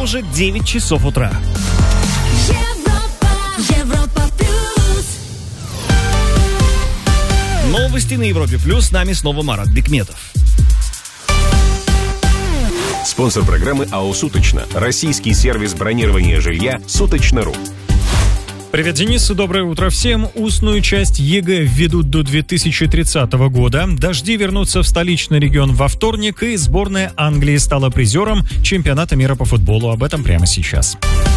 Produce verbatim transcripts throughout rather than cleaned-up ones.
уже девять часов утра. Новости на Европе Плюс. С нами снова Марат Бекметов. Спонсор программы АО «Суточно». Российский сервис бронирования жилья «Суточно.ру». Привет, Денис. Доброе утро всем. Устную часть ЕГЭ введут до две тысячи тридцатого года. Дожди вернутся в столичный регион во вторник, и сборная Англии стала призером чемпионата мира по футболу. Об этом прямо сейчас.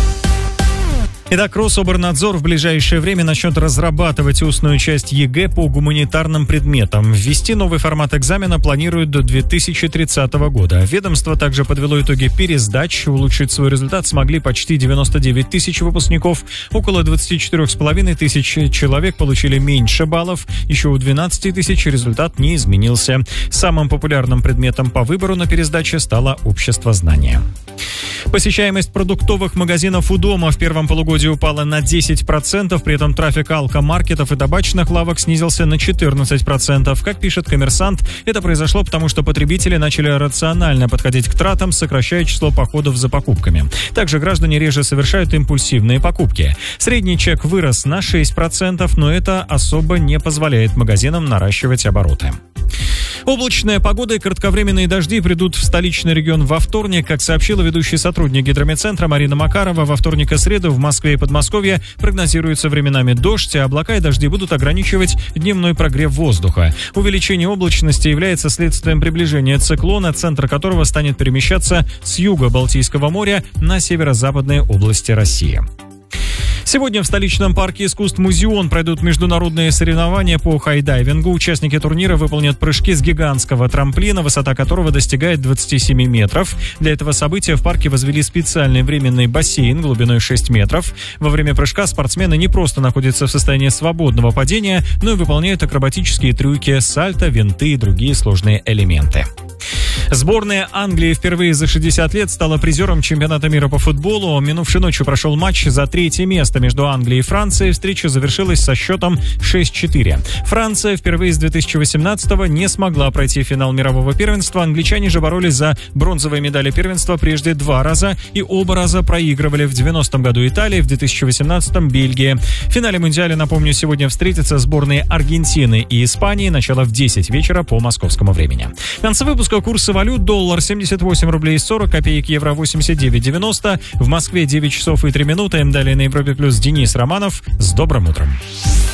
Итак, Рособорнадзор в ближайшее время начнет разрабатывать устную часть ЕГЭ по гуманитарным предметам. Ввести новый формат экзамена планируют до две тысячи тридцатого года. Ведомство также подвело итоги пересдач. Улучшить свой результат смогли почти девяносто девять тысяч выпускников. Около двадцать четыре с половиной тысяч человек получили меньше баллов. Еще у двенадцати тысяч результат не изменился. Самым популярным предметом по выбору на пересдаче стало обществознание. Посещаемость продуктовых магазинов у дома в первом полугодии упала на десять процентов, при этом трафик алкомаркетов и табачных лавок снизился на четырнадцать процентов. Как пишет «Коммерсант», это произошло потому, что потребители начали рационально подходить к тратам, сокращая число походов за покупками. Также граждане реже совершают импульсивные покупки. Средний чек вырос на шесть процентов, но это особо не позволяет магазинам наращивать обороты. Облачная погода и кратковременные дожди придут в столичный регион во вторник. Как сообщила ведущий сотрудник гидрометцентра Марина Макарова, во вторник и среду в Москве и Подмосковье прогнозируется временами дождь, а облака и дожди будут ограничивать дневной прогрев воздуха. Увеличение облачности является следствием приближения циклона, центр которого станет перемещаться с юга Балтийского моря на северо-западные области России. Сегодня в столичном парке искусств «Музеон» пройдут международные соревнования по хайдайвингу. Участники турнира выполнят прыжки с гигантского трамплина, высота которого достигает двадцати семи метров. Для этого события в парке возвели специальный временный бассейн глубиной шесть метров. Во время прыжка спортсмены не просто находятся в состоянии свободного падения, но и выполняют акробатические трюки, сальто, винты и другие сложные элементы. Сборная Англии впервые за шестьдесят лет стала призером чемпионата мира по футболу. Минувшей ночью прошел матч за третье место между Англией и Францией. Встреча завершилась со счетом шесть четыре. Франция впервые с две тысячи восемнадцатого не смогла пройти финал мирового первенства. Англичане же боролись за бронзовые медали первенства прежде два раза и оба раза проигрывали: в девяностом году Италии, в две тысячи восемнадцатом Бельгии. В финале Мундиаля, напомню, сегодня встретятся сборные Аргентины и Испании. Начало в десять вечера по московскому времени. В конце выпуска курсы валют: доллар семьдесят восемь рублей сорок копеек, евро восемьдесят девять девяносто. В Москве девять часов и три минуты. Далее на Европе Плюс Денис Романов. С добрым утром.